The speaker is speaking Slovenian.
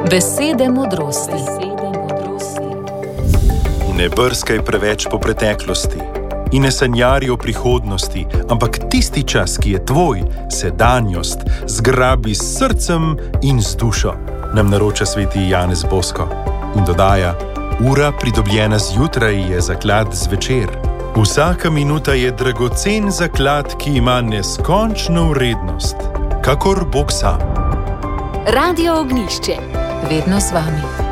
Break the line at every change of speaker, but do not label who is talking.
Besede modrosti.
Ne brskaj preveč po preteklosti in ne sanjari o prihodnosti, ampak tisti čas, ki je tvoj, sedanjost, zgrabi s srcem in z dušo, nam naroča sveti Janez Bosko in dodaja: ura pridobljena zjutraj je zaklad zvečer. Vsaka minuta je dragocen zaklad, ki ima neskončno vrednost, kakor Bog sam.
Radio Ognjišče. Vedno z vami.